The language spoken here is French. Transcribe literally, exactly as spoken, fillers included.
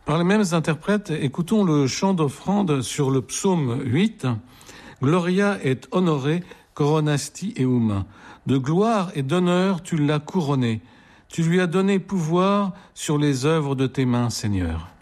Par les mêmes interprètes, écoutons le chant d'offrande sur le psaume huit. Gloria et honore coronasti eum. De gloire et d'honneur tu l'as couronné. Tu lui as donné pouvoir sur les œuvres de tes mains, Seigneur.